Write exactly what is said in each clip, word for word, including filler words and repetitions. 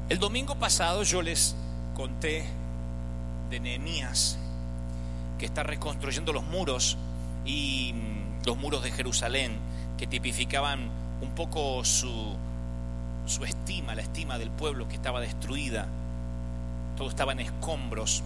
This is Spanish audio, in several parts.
El domingo pasado yo les conté de Nehemías, que está reconstruyendo los muros y los muros de Jerusalén, que tipificaban un poco su, su estima, la estima del pueblo que estaba destruida. Todo estaba en escombros.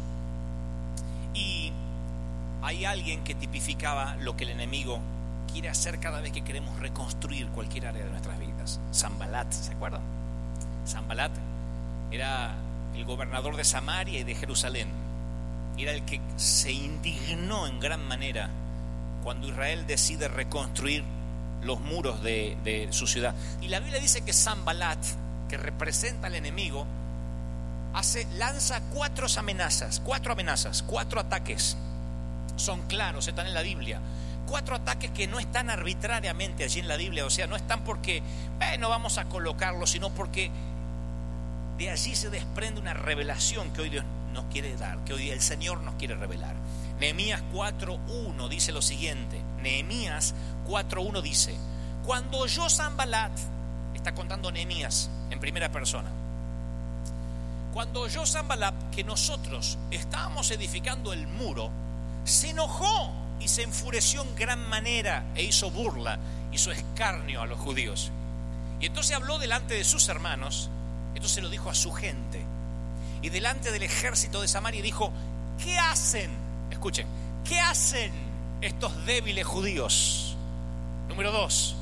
Y hay alguien que tipificaba lo que el enemigo quiere hacer cada vez que queremos reconstruir cualquier área de nuestras vidas. Sanbalat, ¿se acuerdan? Sanbalat era el gobernador de Samaria y de Jerusalén. Era el que se indignó en gran manera cuando Israel decide reconstruir los muros de, de su ciudad. Y la Biblia dice que Sanbalat, que representa al enemigo, hace, lanza cuatro amenazas, cuatro amenazas, cuatro ataques. Son claros, están en la Biblia. Cuatro ataques que no están arbitrariamente allí en la Biblia, o sea, no están porque, bueno, vamos a colocarlos, sino porque de allí se desprende una revelación que hoy Dios nos quiere dar, que hoy el Señor nos quiere revelar. Nehemías cuatro uno dice lo siguiente. Nehemías cuatro uno dice: cuando oyó Sanbalat, está contando Nehemías en primera persona, cuando oyó Sanbalat que nosotros estábamos edificando el muro, se enojó y se enfureció en gran manera e hizo burla, hizo escarnio a los judíos. Y entonces habló delante de sus hermanos, entonces lo dijo a su gente, y delante del ejército de Samaria dijo: ¿qué hacen? Escuchen, ¿qué hacen estos débiles judíos? Número dos,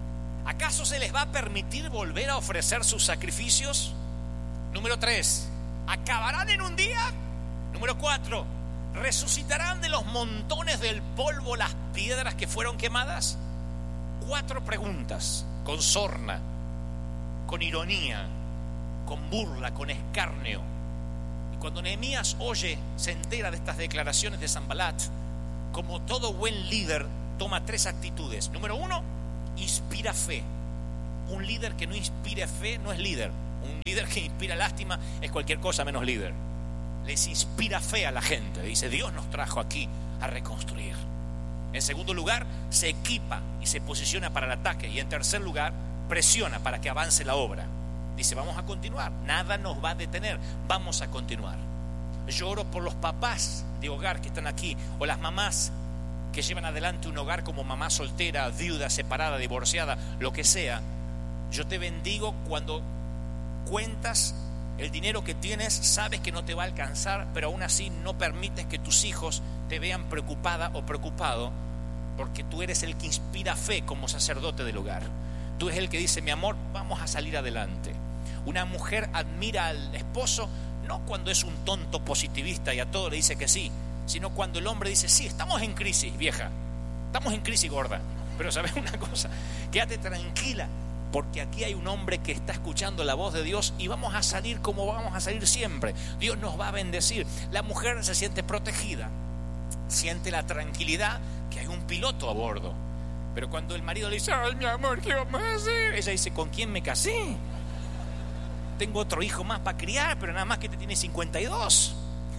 ¿acaso se les va a permitir volver a ofrecer sus sacrificios? Número tres, ¿acabarán en un día? Número cuatro, ¿resucitarán de los montones del polvo las piedras que fueron quemadas? Cuatro preguntas, con sorna, con ironía, con burla, con escarnio. Y cuando Nehemías oye, se entera de estas declaraciones de Sanbalat, como todo buen líder, toma tres actitudes. Número uno, inspira fe. Un líder que no inspire fe no es líder. Un líder que inspira lástima es cualquier cosa menos líder. Les inspira fe a la gente. Dice: Dios nos trajo aquí a reconstruir. En segundo lugar, se equipa y se posiciona para el ataque. Y en tercer lugar, presiona para que avance la obra. Dice: vamos a continuar, nada nos va a detener, vamos a continuar. Yo oro por los papás de hogar que están aquí, o las mamás que llevan adelante un hogar como mamá soltera, viuda, separada, divorciada, lo que sea. Yo te bendigo cuando cuentas el dinero que tienes, sabes que no te va a alcanzar, pero aún así no permites que tus hijos te vean preocupada o preocupado, porque tú eres el que inspira fe como sacerdote del hogar. Tú eres el que dice: mi amor, vamos a salir adelante. Una mujer admira al esposo no cuando es un tonto positivista y a todo le dice que sí, sino cuando el hombre dice: sí, estamos en crisis, vieja, estamos en crisis, gorda, pero ¿sabes una cosa? Quédate tranquila, porque aquí hay un hombre que está escuchando la voz de Dios y vamos a salir como vamos a salir siempre. Dios nos va a bendecir. La mujer se siente protegida, siente la tranquilidad que hay un piloto a bordo. Pero cuando el marido le dice: ay, mi amor, ¿qué vamos a hacer? Ella dice: ¿con quién me casé? Tengo otro hijo más para criar, pero nada más que te tiene cincuenta y dos.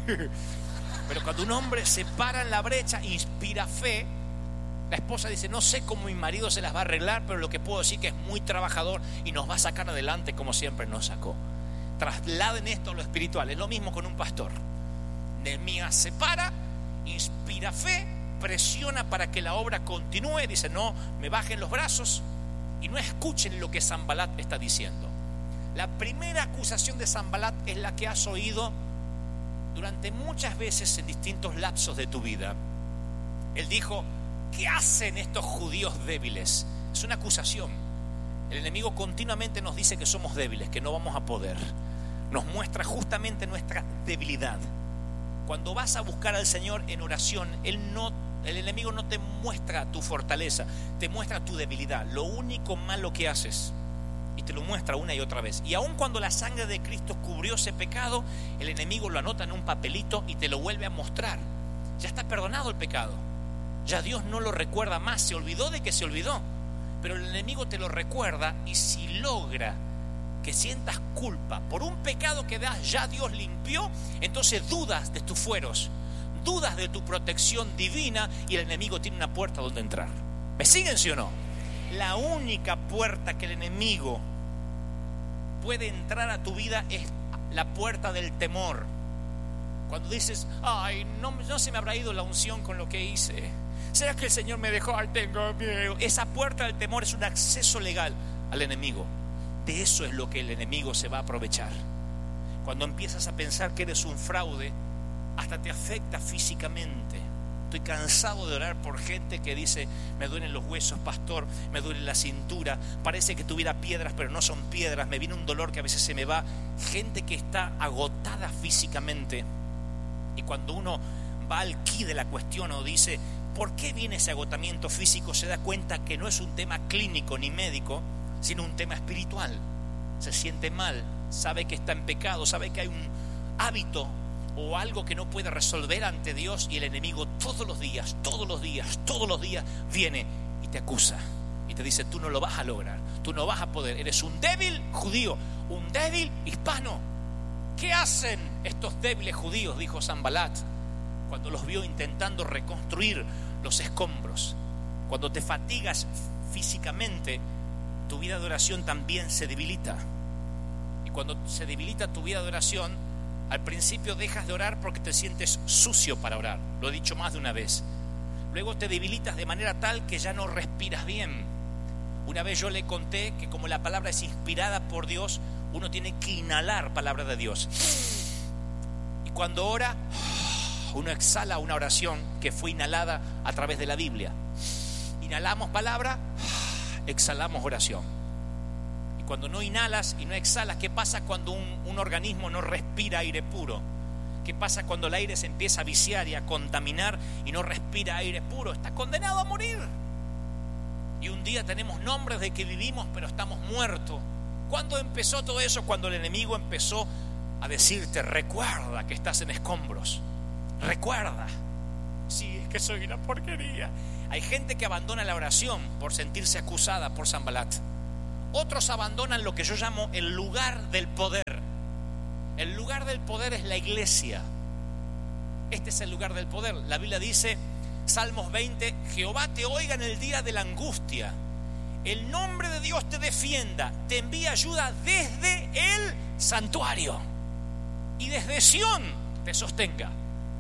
Pero cuando un hombre se para en la brecha, inspira fe, la esposa dice: no sé cómo mi marido se las va a arreglar, pero lo que puedo decir que es muy trabajador y nos va a sacar adelante como siempre nos sacó. Trasladen esto a lo espiritual. Es lo mismo con un pastor. Nehemías se para, inspira fe, presiona para que la obra continúe, dice: no me bajen los brazos y no escuchen lo que Sanbalat está diciendo. La primera acusación de Sanbalat es la que has oído durante muchas veces en distintos lapsos de tu vida. Él dijo: ¿qué hacen estos judíos débiles? Es una acusación. El enemigo continuamente nos dice que somos débiles, que no vamos a poder. Nos muestra justamente nuestra debilidad. Cuando vas a buscar al Señor en oración, Él no, el enemigo no te muestra tu fortaleza, te muestra tu debilidad, lo único malo que haces, y te lo muestra una y otra vez. Y aun cuando la sangre de Cristo cubrió ese pecado, el enemigo lo anota en un papelito y te lo vuelve a mostrar. Ya está perdonado el pecado, ya Dios no lo recuerda más, se olvidó de que se olvidó, pero el enemigo te lo recuerda, y si logra que sientas culpa por un pecado que ya Dios limpió, entonces dudas de tus fueros, dudas de tu protección divina, y el enemigo tiene una puerta donde entrar. ¿Me siguen, sí o no? La única puerta que el enemigo puede entrar a tu vida es la puerta del temor. Cuando dices, ay, no, no se me habrá ido la unción con lo que hice. ¿Será que el Señor me dejó? Ay, tengo miedo. Esa puerta del temor es un acceso legal al enemigo. De eso es lo que el enemigo se va a aprovechar. Cuando empiezas a pensar que eres un fraude, hasta te afecta físicamente. Estoy cansado de orar por gente que dice, me duelen los huesos, pastor, me duele la cintura, parece que tuviera piedras, pero no son piedras, me viene un dolor que a veces se me va. Gente que está agotada físicamente. Y cuando uno va al quid de la cuestión o dice, ¿por qué viene ese agotamiento físico? Se da cuenta que no es un tema clínico ni médico, sino un tema espiritual. Se siente mal, sabe que está en pecado, sabe que hay un hábito o algo que no puede resolver ante Dios, y el enemigo todos los días, todos los días, todos los días viene y te acusa y te dice, tú no lo vas a lograr, tú no vas a poder, eres un débil judío, un débil hispano. ¿Qué hacen estos débiles judíos?, dijo Sanbalat cuando los vio intentando reconstruir los escombros. Cuando te fatigas físicamente, tu vida de oración también se debilita. Y cuando se debilita tu vida de oración, al principio dejas de orar porque te sientes sucio para orar. Lo he dicho más de una vez. Luego te debilitas de manera tal que ya no respiras bien. Una vez yo le conté que como la palabra es inspirada por Dios, uno tiene que inhalar palabra de Dios. Y cuando ora, uno exhala una oración que fue inhalada a través de la Biblia. Inhalamos palabra, exhalamos oración. Cuando no inhalas y no exhalas, ¿qué pasa cuando un, un organismo no respira aire puro? ¿Qué pasa cuando el aire se empieza a viciar y a contaminar y no respira aire puro? Está condenado a morir. Y un día tenemos nombres de que vivimos, pero estamos muertos. ¿Cuándo empezó todo eso? Cuando el enemigo empezó a decirte, recuerda que estás en escombros. Recuerda. Sí, es que soy una porquería. Hay gente que abandona la oración por sentirse acusada por Sanbalat. Otros abandonan lo que yo llamo el lugar del poder. El lugar del poder es la iglesia. Este es el lugar del poder. La Biblia dice, Salmos veinte, Jehová te oiga en el día de la angustia. El nombre de Dios te defienda. Te envía ayuda desde el santuario. Y desde Sión te sostenga.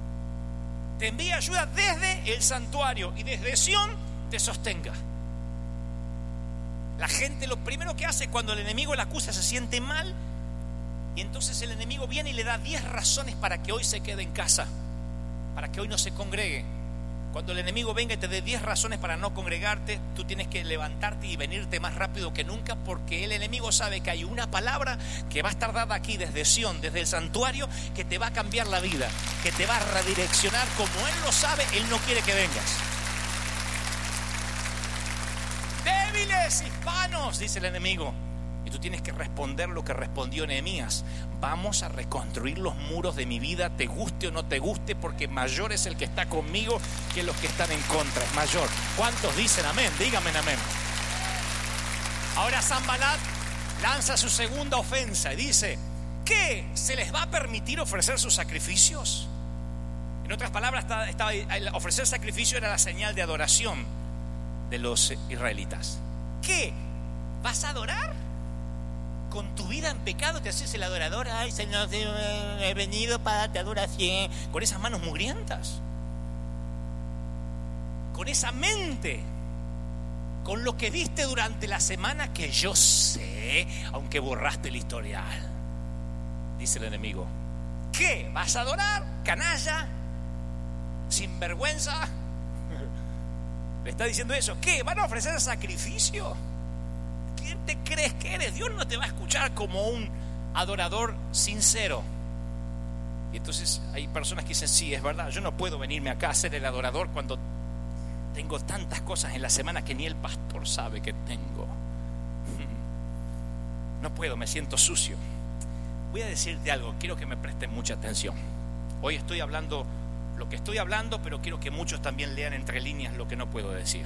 Te envía ayuda desde el santuario. Y desde Sión te sostenga. La gente lo primero que hace cuando el enemigo la acusa se siente mal, y entonces el enemigo viene y le da diez razones para que hoy se quede en casa, para que hoy no se congregue. Cuando el enemigo venga y te dé diez razones para no congregarte, tú tienes que levantarte y venirte más rápido que nunca, porque el enemigo sabe que hay una palabra que va a estar dada aquí desde Sión, desde el santuario, que te va a cambiar la vida, que te va a redireccionar. Como él lo sabe, él no quiere que vengas. Débiles hispanos, dice el enemigo. Y tú tienes que responder lo que respondió Nehemías. Vamos a reconstruir los muros de mi vida, te guste o no te guste, porque mayor es el que está conmigo que los que están en contra. Es mayor. ¿Cuántos dicen amén? Díganme amén. Ahora Sanbalat lanza su segunda ofensa y dice, ¿qué? ¿Se les va a permitir ofrecer sus sacrificios? En otras palabras, estaba, estaba, ofrecer sacrificio era la señal de adoración de los israelitas. ¿Qué? ¿Vas a adorar? Con tu vida en pecado te haces el adorador. Ay, Señor, he venido para darte adoración. Con esas manos mugrientas, con esa mente, con lo que viste durante la semana, que yo sé, aunque borraste el historial. Dice el enemigo, ¿qué? ¿Vas a adorar? Canalla, sinvergüenza. Le está diciendo eso. ¿Qué? ¿Van a ofrecer sacrificio? ¿Quién te crees que eres? Dios no te va a escuchar como un adorador sincero. Y entonces hay personas que dicen, sí, es verdad, yo no puedo venirme acá a ser el adorador cuando tengo tantas cosas en la semana que ni el pastor sabe que tengo. No puedo, me siento sucio. Voy a decirte algo, quiero que me presten mucha atención. Hoy estoy hablando lo que estoy hablando, pero quiero que muchos también lean entre líneas lo que no puedo decir.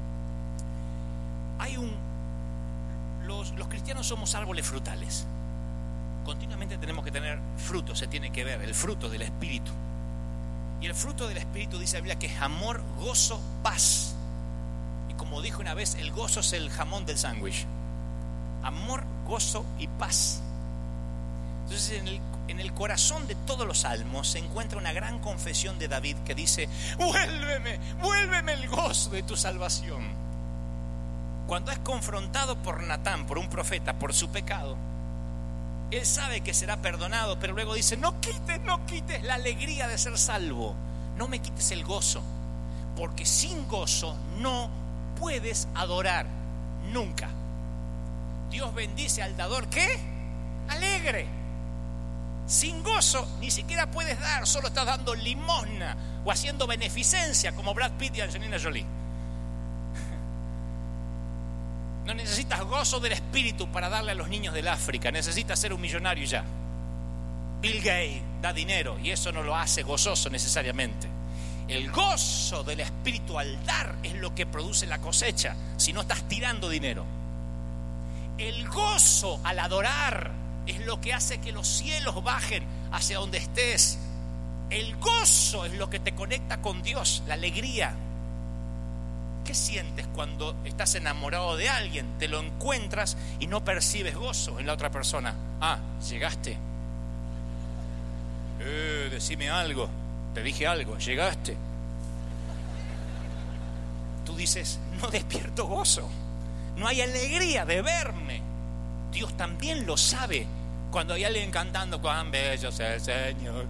Hay un... Los, los cristianos somos árboles frutales. Continuamente tenemos que tener fruto, se tiene que ver, el fruto del Espíritu. Y el fruto del Espíritu dice la Biblia que es amor, gozo, paz. Y como dijo una vez, el gozo es el jamón del sándwich. Amor, gozo y paz. Entonces en el, en el corazón de todos los salmos se encuentra una gran confesión de David que dice: vuélveme, vuélveme el gozo de tu salvación. Cuando es confrontado por Natán, por un profeta, por su pecado, él sabe que será perdonado, pero luego dice: no quites, no quites la alegría de ser salvo, no me quites el gozo, porque sin gozo no puedes adorar nunca. Dios bendice al dador, ¿qué? Alegre. Sin gozo ni siquiera puedes dar, solo estás dando limosna o haciendo beneficencia como Brad Pitt y Angelina Jolie. No necesitas gozo del espíritu para darle a los niños del África, necesitas ser un millonario y ya. Bill Gates da dinero y eso no lo hace gozoso necesariamente. El gozo del espíritu al dar es lo que produce la cosecha, si no estás tirando dinero. El gozo al adorar es lo que hace que los cielos bajen hacia donde estés. El gozo es lo que te conecta con Dios, la alegría. ¿Qué sientes cuando estás enamorado de alguien? Te lo encuentras y no percibes gozo en la otra persona. Ah, llegaste. Eh, decime algo. Te dije algo, llegaste. Tú dices: no despierto gozo, no hay alegría de verme. Dios también lo sabe. Cuando hay alguien cantando: cuán bello es el Señor,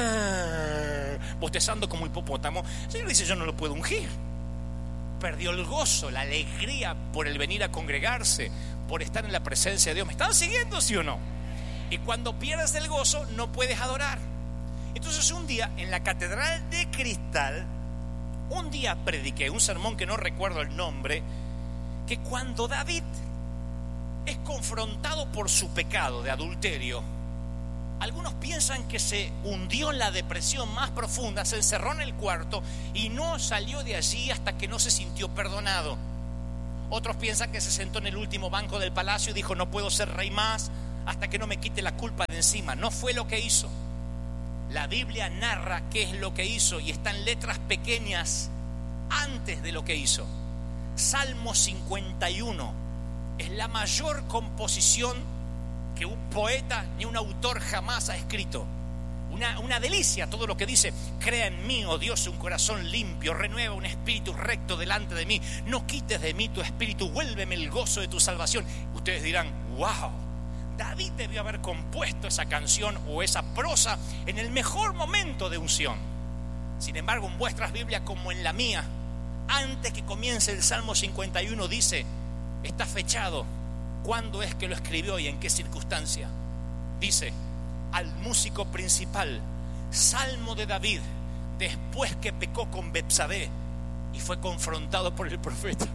eh, bostezando como hipopótamo, el Señor dice: yo no lo puedo ungir. Perdió el gozo, la alegría por el venir a congregarse, por estar en la presencia de Dios. ¿Me están siguiendo, sí o no? Y cuando pierdes el gozo no puedes adorar. Entonces un día en la Catedral de Cristal, un día prediqué un sermón que no recuerdo el nombre, que cuando David es confrontado por su pecado de adulterio, algunos piensan que se hundió en la depresión más profunda, se encerró en el cuarto y no salió de allí hasta que no se sintió perdonado. Otros piensan que se sentó en el último banco del palacio y dijo: no puedo ser rey más hasta que no me quite la culpa de encima. No fue lo que hizo. La Biblia narra qué es lo que hizo y está en letras pequeñas antes de lo que hizo. Salmo cincuenta y uno es la mayor composición que un poeta ni un autor jamás ha escrito. Una, una delicia todo lo que dice: crea en mí, oh Dios, un corazón limpio, renueva un espíritu recto delante de mí, no quites de mí tu espíritu, vuélveme el gozo de tu salvación. Ustedes dirán: wow, David debió haber compuesto esa canción o esa prosa en el mejor momento de unción. Sin embargo, en vuestras Biblias como en la mía, antes que comience el Salmo cincuenta y uno dice, está fechado cuándo es que lo escribió y en qué circunstancia. Dice: al músico principal, Salmo de David, después que pecó con Betsabé y fue confrontado por el profeta.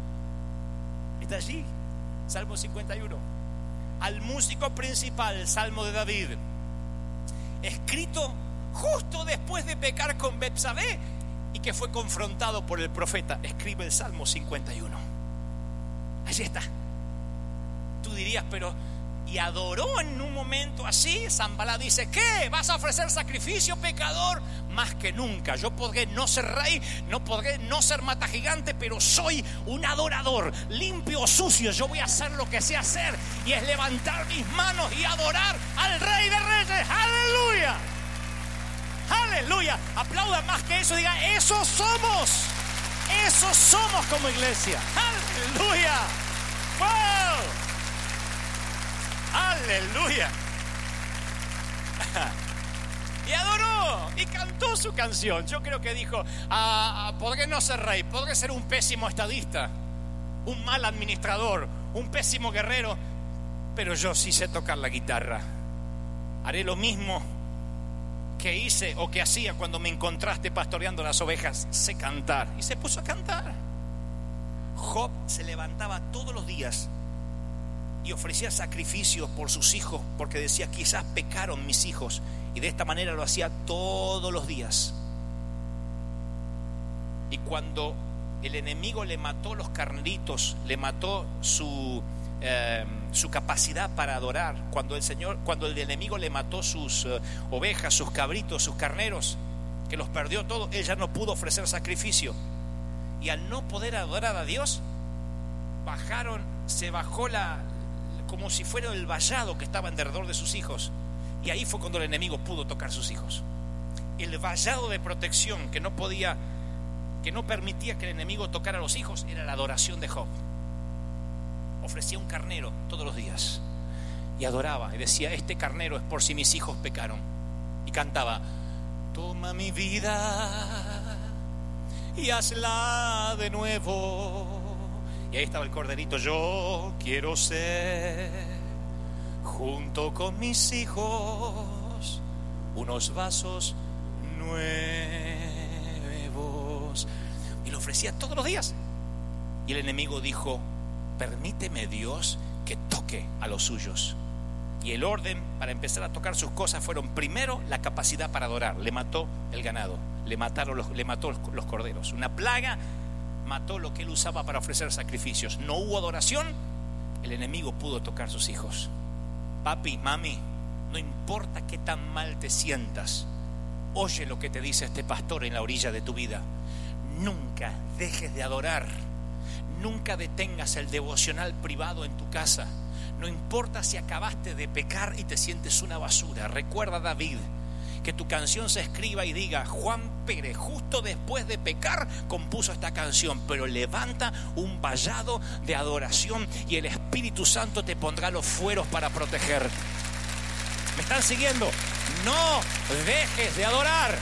Está allí, Salmo cincuenta y uno. Al músico principal, Salmo de David, escrito justo después de pecar con Betsabé y que fue confrontado por el profeta, escribe el Salmo cincuenta y uno. Allí está. Tú dirías: pero ¿y adoró en un momento así? Zambalá dice: ¿qué? ¿Vas a ofrecer sacrificio, pecador? Más que nunca. Yo podré no ser rey, no podré no ser mata gigante, pero soy un adorador, limpio o sucio. Yo voy a hacer lo que sé hacer, y es levantar mis manos y adorar al Rey de Reyes. ¡Aleluya! ¡Aleluya! Aplauda más que eso, diga: esos somos. Esos somos como iglesia. ¡Aleluya! ¡Wow! ¡Aleluya! Y adoró y cantó su canción. Yo creo que dijo: ah, podré no ser rey, podré ser un pésimo estadista, un mal administrador, un pésimo guerrero, pero yo sí sé tocar la guitarra. Haré lo mismo que hice o que hacía cuando me encontraste pastoreando las ovejas. Sé cantar. Y se puso a cantar. Job se levantaba todos los días y ofrecía sacrificios por sus hijos, porque decía: quizás pecaron mis hijos, y de esta manera lo hacía todos los días. Y cuando el enemigo le mató los carneritos, le mató su, eh, su capacidad para adorar, cuando el Señor, cuando el enemigo le mató sus uh, ovejas, sus cabritos, sus carneros, que los perdió todo, él ya no pudo ofrecer sacrificio. Y al no poder adorar a Dios, bajaron, se bajó la como si fuera el vallado que estaba alrededor de sus hijos. Y ahí fue cuando el enemigo pudo tocar sus hijos. El vallado de protección que no podía, que no permitía que el enemigo tocara a los hijos, era la adoración de Job. Ofrecía un carnero todos los días y adoraba y decía: este carnero es por si mis hijos pecaron. Y cantaba: toma mi vida y hazla de nuevo. Y ahí estaba el corderito: yo quiero ser, junto con mis hijos, unos vasos nuevos. Y lo ofrecía todos los días. Y el enemigo dijo: permíteme, Dios, que toque a los suyos. Y el orden para empezar a tocar sus cosas fueron: primero, la capacidad para adorar. Le mató el ganado, le mataron los, le mató los corderos. Una plaga mató lo que él usaba para ofrecer sacrificios. No hubo adoración, el enemigo pudo tocar sus hijos. Papi, mami, no importa qué tan mal te sientas, oye lo que te dice este pastor en la orilla de tu vida: nunca dejes de adorar. Nunca detengas el devocional privado en tu casa. No importa si acabaste de pecar y te sientes una basura. Recuerda, David, que tu canción se escriba y diga: Juan Pérez, justo después de pecar, compuso esta canción. Pero levanta un vallado de adoración y el Espíritu Santo te pondrá los fueros para proteger. ¿Me están siguiendo? No dejes de adorar.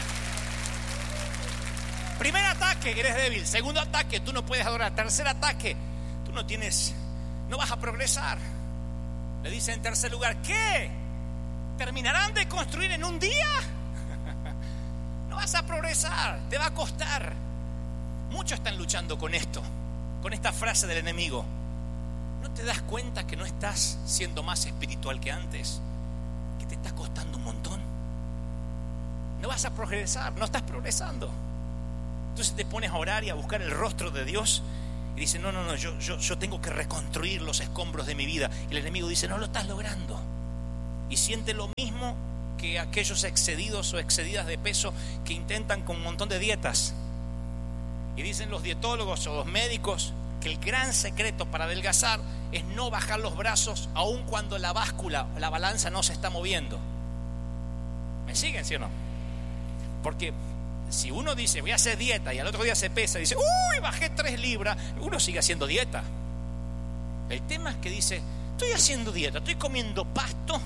Primer ataque, eres débil. Segundo ataque, tú no puedes adorar. Tercer ataque, tú no tienes, no vas a progresar. Le dice en tercer lugar: ¿qué? ¿Terminarán de construir en un día? No vas a progresar, te va a costar. Muchos están luchando con esto, con esta frase del enemigo. ¿No te das cuenta que no estás siendo más espiritual que antes? Que te está costando un montón. No vas a progresar, no estás progresando. Entonces te pones a orar y a buscar el rostro de Dios y dices: no, no, no, yo, yo, yo tengo que reconstruir los escombros de mi vida. Y el enemigo dice: no lo estás logrando. Y siente lo mismo que aquellos excedidos o excedidas de peso que intentan con un montón de dietas. Y dicen los dietólogos o los médicos que el gran secreto para adelgazar es no bajar los brazos aun cuando la báscula, la balanza no se está moviendo. ¿Me siguen, sí o no? Porque si uno dice: voy a hacer dieta, y al otro día se pesa y dice: uy, bajé tres libras, uno sigue haciendo dieta. El tema es que dice: estoy haciendo dieta, estoy comiendo pasto,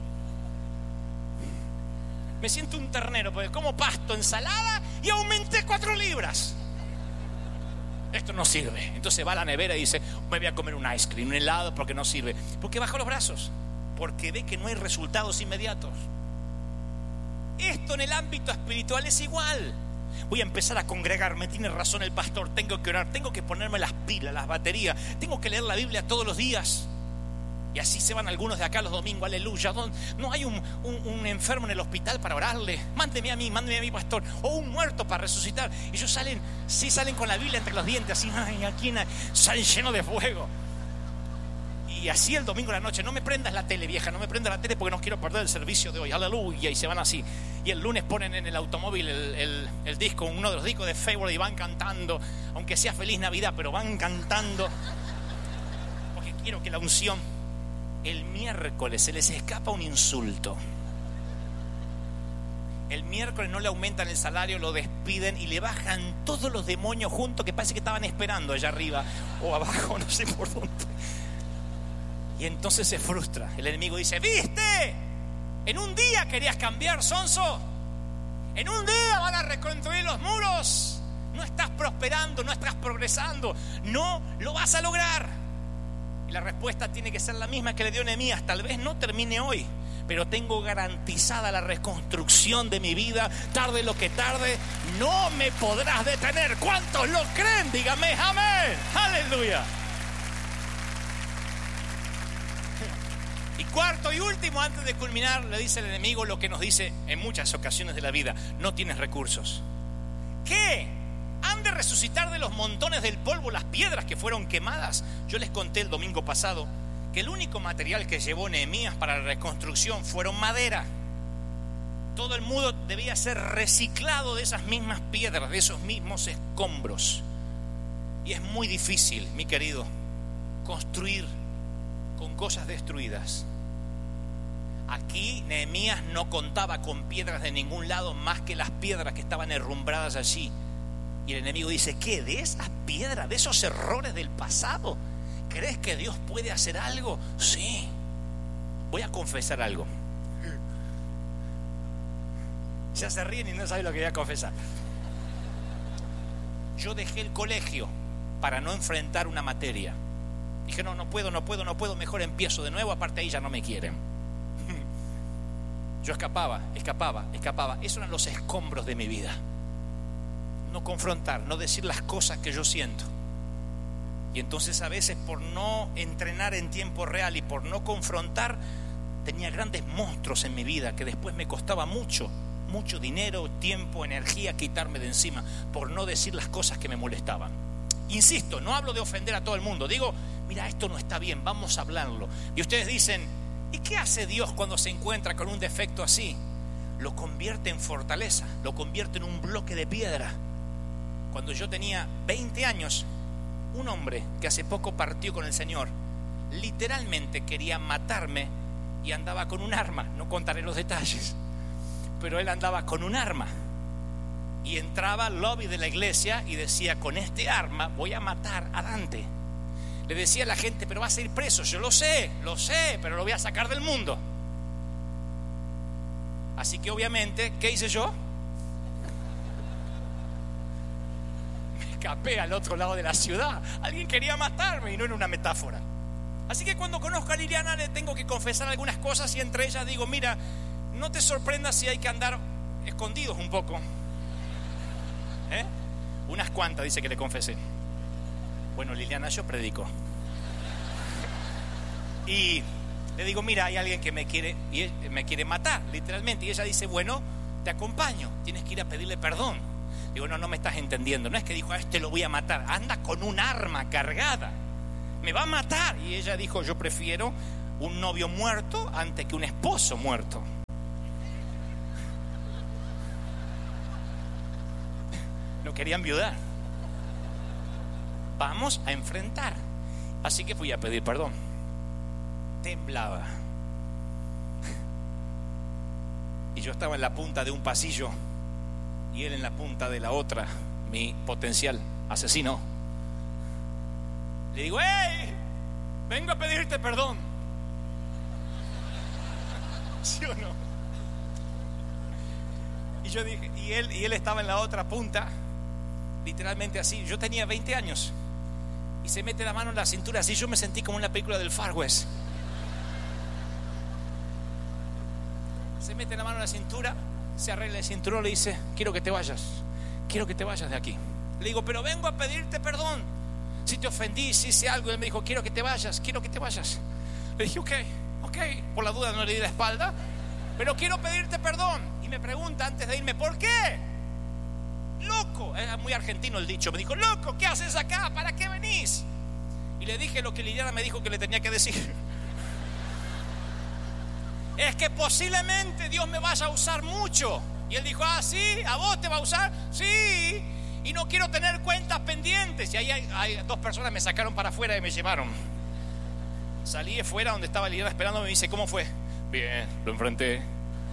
me siento un ternero porque como pasto, ensalada, y aumenté cuatro libras. Esto no sirve. Entonces va a la nevera y dice: me voy a comer un ice cream, un helado, porque no sirve. Porque bajó los brazos, porque ve que no hay resultados inmediatos. Esto en el ámbito espiritual es igual. Voy a empezar a congregarme, tiene razón el pastor, tengo que orar, tengo que ponerme las pilas, las baterías, tengo que leer la Biblia todos los días. Y así se van algunos de acá los domingos, aleluya. No hay un, un, un enfermo en el hospital para orarle. Mándeme a mí, mándeme a mí, pastor. O un muerto para resucitar. Y ellos salen, sí salen con la Biblia entre los dientes, así, ay, aquí salen llenos de fuego. Y así el domingo en la noche: no me prendas la tele, vieja, no me prendas la tele porque no quiero perder el servicio de hoy, aleluya. Y se van así. Y el lunes ponen en el automóvil el, el, el disco, uno de los discos de Favorite, y van cantando, aunque sea Feliz Navidad, pero van cantando porque quiero que la unción. El miércoles se les escapa un insulto. El miércoles no le aumentan el salario, lo despiden y le bajan todos los demonios juntos que parece que estaban esperando allá arriba o abajo, no sé por dónde. Y entonces se frustra. El enemigo dice: ¿viste? En un día querías cambiar, sonso. En un día van a reconstruir los muros. No estás prosperando, no estás progresando. No lo vas a lograr. Y la respuesta tiene que ser la misma que le dio Nehemías: tal vez no termine hoy, pero tengo garantizada la reconstrucción de mi vida. Tarde lo que tarde, no me podrás detener. ¿Cuántos lo creen? Dígame amén. Aleluya. Y cuarto y último, antes de culminar, le dice el enemigo lo que nos dice en muchas ocasiones de la vida: no tienes recursos. ¿Qué? ¿Han de resucitar de los montones del polvo las piedras que fueron quemadas? Yo les conté el domingo pasado que el único material que llevó Nehemías para la reconstrucción fueron madera. Todo el mundo debía ser reciclado de esas mismas piedras, de esos mismos escombros. Y es muy difícil, mi querido, construir con cosas destruidas. Aquí Nehemías no contaba con piedras de ningún lado más que las piedras que estaban herrumbradas allí. Y el enemigo dice: ¿qué? ¿De esas piedras, de esos errores del pasado? ¿Crees que Dios puede hacer algo? Sí. Voy a confesar algo. Ya se ríen y no saben lo que voy a confesar. Yo dejé el colegio para no enfrentar una materia. Dije: no, no puedo, no puedo, no puedo, mejor empiezo de nuevo, aparte ahí ya no me quieren. Yo escapaba, escapaba, escapaba. Esos eran los escombros de mi vida. No confrontar, no decir las cosas que yo siento. Y entonces a veces, por no entrenar en tiempo real y por no confrontar, tenía grandes monstruos en mi vida que después me costaba mucho, mucho dinero, tiempo, energía quitarme de encima por no decir las cosas que me molestaban. Insisto, no hablo de ofender a todo el mundo. Digo: mira, esto no está bien, vamos a hablarlo. Y ustedes dicen: ¿y qué hace Dios cuando se encuentra con un defecto así? Lo convierte en fortaleza, lo convierte en un bloque de piedra. Cuando yo tenía veinte años, un hombre que hace poco partió con el Señor, literalmente quería matarme y andaba con un arma. No contaré los detalles, pero él andaba con un arma y entraba al lobby de la iglesia y decía: con este arma voy a matar a Dante. Le decía a la gente: pero vas a ir preso. Yo lo sé, lo sé, pero lo voy a sacar del mundo. Así que obviamente, ¿qué hice yo? Me escapé al otro lado de la ciudad. Alguien quería matarme y no era una metáfora. Así que cuando conozco a Liliana le tengo que confesar algunas cosas, y entre ellas digo: mira, no te sorprendas si hay que andar escondidos un poco. ¿Eh? Unas cuantas dice que le confesé. Bueno, Liliana, yo predico. Y le digo: mira, hay alguien que me quiere, y me quiere matar, literalmente. Y ella dice: bueno, te acompaño, tienes que ir a pedirle perdón. Digo: no, no me estás entendiendo. No es que dijo: a este lo voy a matar. Anda con un arma cargada, me va a matar. Y ella dijo: yo prefiero un novio muerto antes que un esposo muerto. No quería enviudar. Vamos a enfrentar. Así que fui a pedir perdón. Temblaba. Y yo estaba en la punta de un pasillo y él en la punta de la otra, mi potencial asesino. Le digo: ¡hey! Vengo a pedirte perdón. ¿Sí o no? Y yo dije, y él, y él estaba en la otra punta, literalmente así. Yo tenía veinte años. Y se mete la mano en la cintura así. Yo me sentí como en la película del Far West. Se mete la mano en la cintura, se arregla el cinturón, le dice: quiero que te vayas, quiero que te vayas de aquí. Le digo: pero vengo a pedirte perdón. Si te ofendí, si hice algo. Y él me dijo: quiero que te vayas, quiero que te vayas. Le dije: ok, ok. Por la duda no le di la espalda, pero quiero pedirte perdón. Y me pregunta antes de irme: ¿por qué? Loco, era muy argentino el dicho. Me dijo: loco, ¿qué haces acá? ¿Para qué venís? Y le dije lo que Liliana me dijo que le tenía que decir: es que posiblemente Dios me vaya a usar mucho. Y él dijo: ah, sí, ¿a vos te va a usar? Sí, y no quiero tener cuentas pendientes. Y ahí hay, hay dos personas me sacaron para afuera y me llevaron. Salí de fuera donde estaba Liliana esperándome y me dice: ¿cómo fue? Bien, lo enfrenté.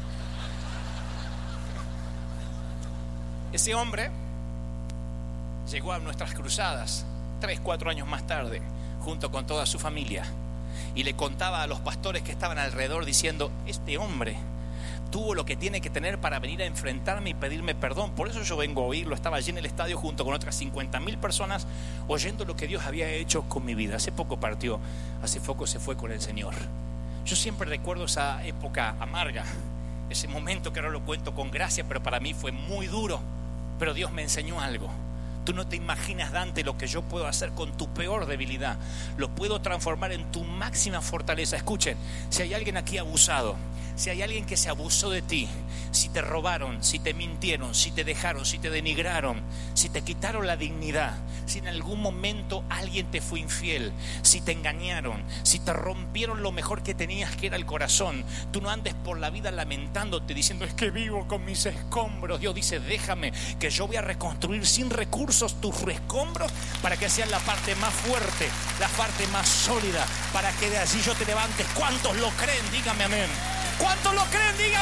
Ese hombre llegó a nuestras cruzadas tres, cuatro años más tarde, junto con toda su familia, y le contaba a los pastores que estaban alrededor diciendo: este hombre tuvo lo que tiene que tener para venir a enfrentarme y pedirme perdón. Por eso yo vengo a oírlo. Estaba allí en el estadio junto con otras cincuenta mil personas oyendo lo que Dios había hecho con mi vida. Hace poco partió, hace poco se fue con el Señor. Yo siempre recuerdo esa época amarga, ese momento que ahora lo cuento con gracia, pero para mí fue muy duro. Pero Dios me enseñó algo. Tú no te imaginas, Dante, lo que yo puedo hacer con tu peor debilidad. Lo puedo transformar en tu máxima fortaleza. Escuchen, si hay alguien aquí abusado, si hay alguien que se abusó de ti, si si te robaron, si te mintieron, si te dejaron, si te denigraron, si te quitaron la dignidad, si en algún momento alguien te fue infiel, si te engañaron, si te rompieron lo mejor que tenías, que era el corazón, tú no andes por la vida lamentándote diciendo es que vivo con mis escombros. Dios dice déjame que yo voy a reconstruir sin recursos tus escombros para que sean la parte más fuerte, la parte más sólida, para que de allí yo te levantes. ¿Cuántos lo creen? Dígame amén. ¿Cuántos lo creen? Dígame.